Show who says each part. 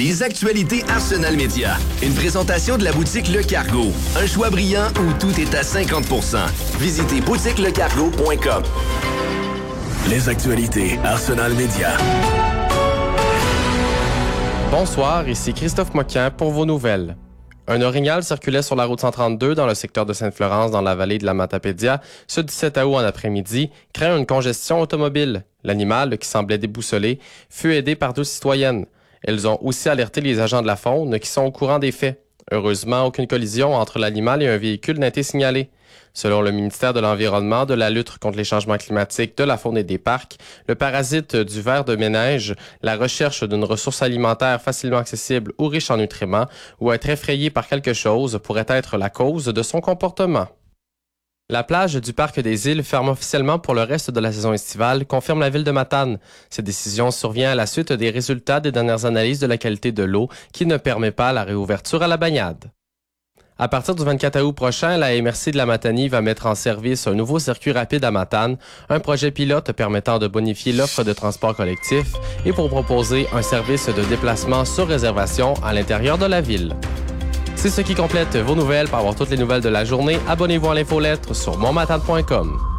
Speaker 1: Les actualités Arsenal Média. Une présentation de la boutique Le Cargo. Un choix brillant où tout est à 50%. Visitez boutiquelecargo.com. Les actualités Arsenal Média.
Speaker 2: Bonsoir, ici Christophe Moquin pour vos nouvelles. Un orignal circulait sur la route 132 dans le secteur de Sainte-Florence dans la vallée de la Matapédia ce 17 août en après-midi, créant une congestion automobile. L'animal, qui semblait déboussolé, fut aidé par 2 citoyennes. Elles ont aussi alerté les agents de la faune qui sont au courant des faits. Heureusement, aucune collision entre l'animal et un véhicule n'a été signalée. Selon le ministère de l'Environnement, de la lutte contre les changements climatiques, de la faune et des parcs, le parasite du ver de ménage, la recherche d'une ressource alimentaire facilement accessible ou riche en nutriments, ou être effrayé par quelque chose pourrait être la cause de son comportement. La plage du Parc des Îles ferme officiellement pour le reste de la saison estivale, confirme la ville de Matane. Cette décision survient à la suite des résultats des dernières analyses de la qualité de l'eau qui ne permet pas la réouverture à la baignade. À partir du 24 août prochain, la MRC de la Matanie va mettre en service un nouveau circuit rapide à Matane, un projet pilote permettant de bonifier l'offre de transport collectif et pour proposer un service de déplacement sur réservation à l'intérieur de la ville. C'est ce qui complète vos nouvelles. Pour avoir toutes les nouvelles de la journée, abonnez-vous à l'infolettre sur montmatane.com.